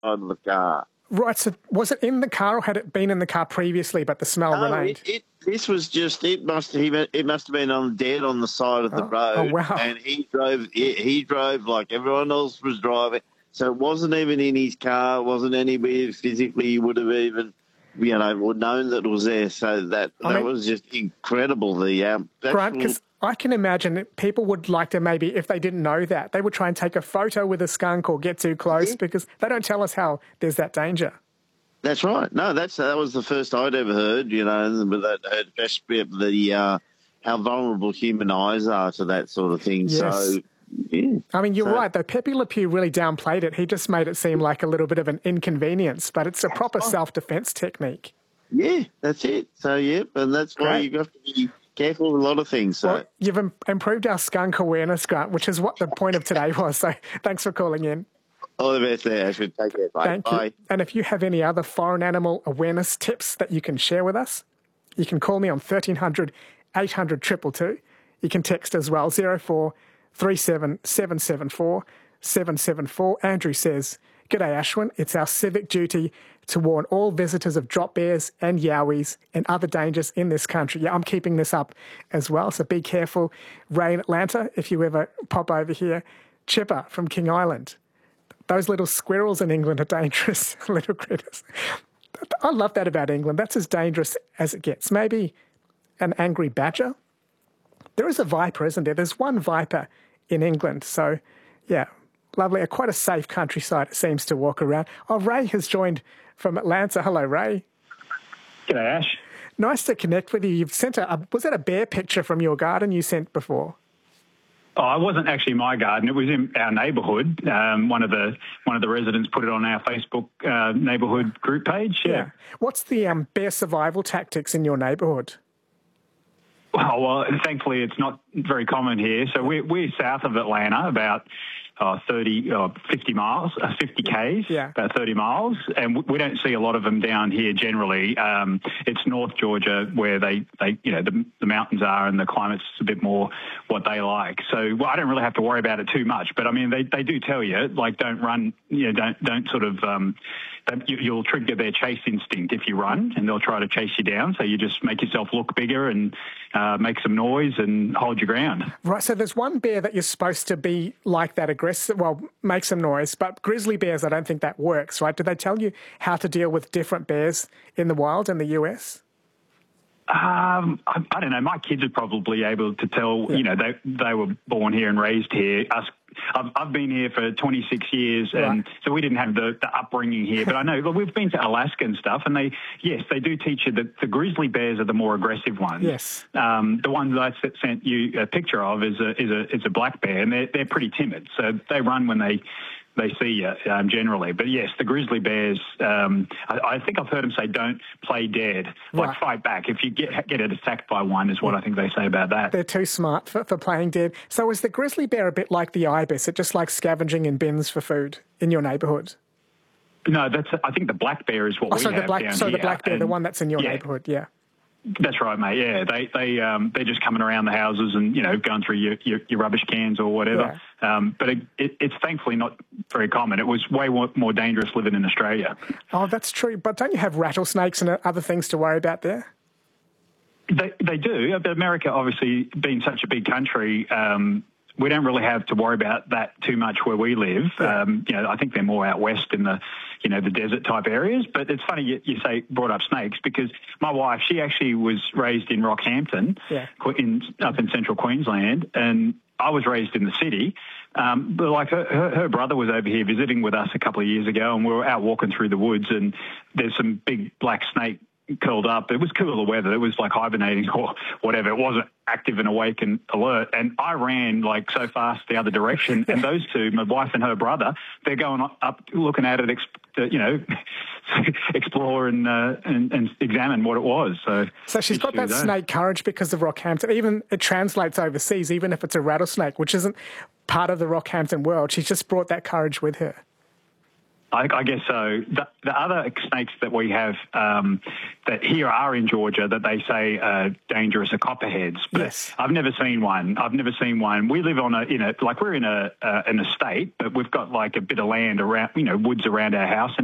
of the car. Right, so was it in the car or had it been in the car previously, but the smell remained? This was just, it must have been dead on the side of the road. Oh, wow. And he drove like everyone else was driving. So it wasn't even in his car, it wasn't anywhere physically he would have even, known that it was there. So that was just incredible. Grant, because I can imagine that people would like to maybe, if they didn't know that, they would try and take a photo with a skunk or get too close because they don't tell us how there's that danger. That's right. No, that was the first I'd ever heard, but that especially how vulnerable human eyes are to that sort of thing. Yes. So, yeah. I mean, you're right, though. Pepe Le Pew really downplayed it. He just made it seem like a little bit of an inconvenience, but it's a proper self-defense technique. Yeah, that's it. So, and that's why you have to be careful with a lot of things. So. Well, you've improved our skunk awareness, Grant, which is what the point of today was. So thanks for calling in. All the best there, Ashwin. Take care. Bye. Thank you. And if you have any other foreign animal awareness tips that you can share with us, you can call me on 1300 800 222. You can text as well, 0437 774 774. Andrew says, "G'day, Ashwin. It's our civic duty to warn all visitors of drop bears and yowies and other dangers in this country." Yeah, I'm keeping this up as well, so be careful. Ray in Atlanta, if you ever pop over here. Chipper from King Island. Those little squirrels in England are dangerous, little critters. I love that about England. That's as dangerous as it gets. Maybe an angry badger. There is a viper, isn't there? There's one viper in England. So, yeah, lovely. Quite a safe countryside, it seems, to walk around. Oh, Ray has joined from Atlanta. Hello, Ray. G'day, Ash. Nice to connect with you. You've sent was that a bear picture from your garden you sent before? Oh, it wasn't actually my garden. It was in our neighbourhood. One of the residents put it on our Facebook neighbourhood group page. Yeah. What's the bear survival tactics in your neighbourhood? Well, thankfully it's not very common here. So we're south of Atlanta, about 50 miles, 50 Ks, about 30 miles. And we don't see a lot of them down here generally. It's North Georgia where the mountains are and the climate's a bit more what they like. So I don't really have to worry about it too much. But I mean, they do tell you, like, don't run, don't sort of, you'll trigger their chase instinct if you run, and they'll try to chase you down. So you just make yourself look bigger and make some noise and hold your ground. Right, so there's one bear that you're supposed to be like that aggressive, well, make some noise, but grizzly bears, I don't think that works, right? Do they tell you how to deal with different bears in the wild in the US? I don't know. My kids are probably able to tell, they were born here and raised here. I've been here for 26 years, and so we didn't have the upbringing here. But I know we've been to Alaska and stuff, and they do teach you that the grizzly bears are the more aggressive ones. Yes. The ones that I sent you a picture of is a black bear, and they're pretty timid, so they run when they see you generally. But yes, the grizzly bears, I think I've heard them say don't play dead, like fight back. If you get attacked by one is what I think they say about that. They're too smart for playing dead. So is the grizzly bear a bit like the ibis? It just likes scavenging in bins for food in your neighbourhood? No, I think the black bear is what we have down here. So the black bear, the one that's in your neighbourhood, That's right, mate. Yeah, they're just coming around the houses and going through your rubbish cans or whatever. Yeah. But it's thankfully not very common. It was way more dangerous living in Australia. Oh, that's true. But don't you have rattlesnakes and other things to worry about there? They do. But America, obviously, being such a big country, we don't really have to worry about that too much where we live. Yeah. I think they're more out west in the desert type areas. But it's funny you brought up snakes, because my wife, she actually was raised in Rockhampton, up in central Queensland, and I was raised in the city. But like her brother was over here visiting with us a couple of years ago, and we were out walking through the woods, and there's some big black snake curled up. It was cooler weather. It was like hibernating or whatever. It wasn't active and awake and alert. And I ran like so fast the other direction. And those two, my wife and her brother, they're going up looking at it, explore and examine what it was. So she's got that snake courage because of Rockhampton. Even it translates overseas, even if it's a rattlesnake, which isn't part of the Rockhampton world. She's just brought that courage with her. I guess so. The other snakes that we have that here are in Georgia that they say are dangerous are copperheads. But yes. I've never seen one. We live on we're in an estate, but we've got like a bit of land around, woods around our house.